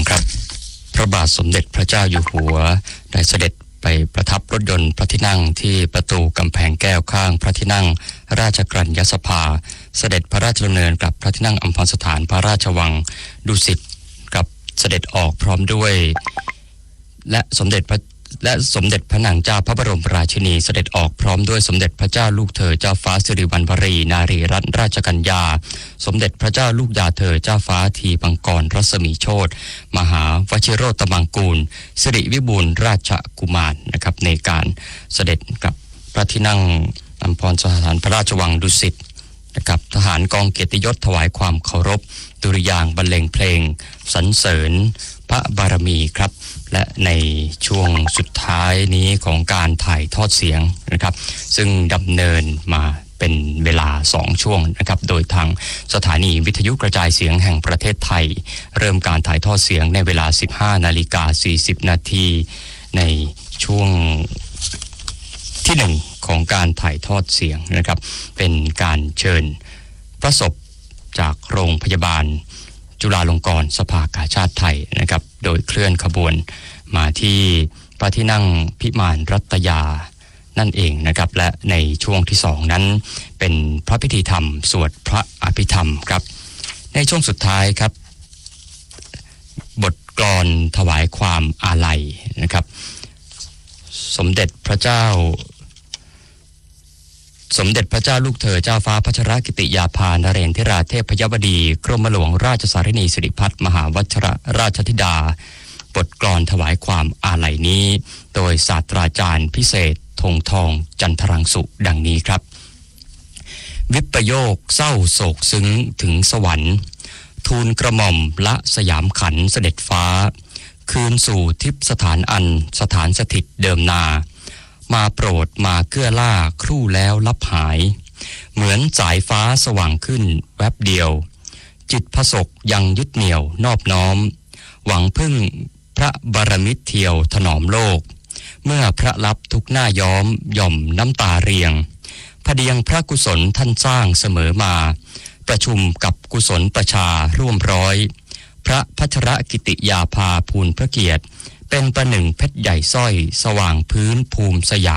ครับพระบาทสมเด็จพระเจ้าอยู่หัวได้เสด็จไปประทับรถยนต์พระที่นั่งที่ประตูกำแพงแก้วข้างพระที่นั่งราชกรัญญสภาเสด็จพระราชดำเนินกลับพระที่นั่งอัมพรสถานพระราชวังดุสิตกับเสด็จออกพร้อมด้วยและสมเด็จพระนางเจ้าพระบรมราชินีเสด็จออกพร้อมด้วยสมเด็จพระเจ้าลูกเธอเจ้าฟ้าสิริวัณวรีนารีรัตนราชกัญญาสมเด็จพระเจ้าลูกยาเธอเจ้าฟ้าทีปังกรรัศมีโชติมหาวชิโรตมังกูลสิริวิบูลย์ราชกุมารนะครับในการเสด็จกับพระที่นั่งอัมพรสถานพระราชวังดุสิตนะครับทหารกองเกียรติยศถวายความเคารพดุริยางค์บรรเลงเพลงสรรเสริญพระบารมีครับและในช่วงสุดท้ายนี้ของการถ่ายทอดเสียงนะครับซึ่งดำเนินมาเป็นเวลา2ช่วงนะครับโดยทางสถานีวิทยุกระจายเสียงแห่งประเทศไทยเริ่มการถ่ายทอดเสียงในเวลา 15:40 นาทีในช่วงที่1ของการถ่ายทอดเสียงนะครับเป็นการเชิญพระศพจากโรงพยาบาลจุฬาลงกรณ์สภากาชาดไทยนะครับโดยเคลื่อนขบวนมาที่พระที่นั่งพิมานรัตยานั่นเองนะครับและในช่วงที่2นั้นเป็นพระพิธีธรรมสวดพระอภิธรรมครับในช่วงสุดท้ายครับบทกลอนถวายความอาลัยนะครับสมเด็จพระเจ้าลูกเธอเจ้าฟ้าพัชรกิติยาภานเรนทิราเทพยวดีกรมหลวงราชสารินีสิริพัฒน์มหาวัชรราชธิดาบทกลอนถวายความอาลัยนี้โดยศาสตราจารย์พิเศษธงทองจันทรังสุดังนี้ครับวิปโยคเศร้าโศกซึ้งถึงสวรรค์ทูลกระหม่อมละสยามขันเสด็จฟ้าคืนสู่ทิพสถานอันสถานสถิตเดิมนามาโปรดมาเกื้อล่าครู่แล้วลับหายเหมือนสายฟ้าสว่างขึ้นแวบเดียวจิตผสกยังยึดเหนี่ยวนอบน้อมหวังพึ่งพระบารมิตรเทียวถนอมโลกเมื่อพระลับทุกหน้าย้อมหย่อมน้ำตาเรียงพเดียงพระกุศลท่านสร้างเสมอมาประชุมกับกุศลประชาร่วมร้อยพระพัชรกิติยาภาภูลพระเกียรติเป็นประหนึ่งเพชรใหญ่สร้อยสว่างพื้นภูมิสยาม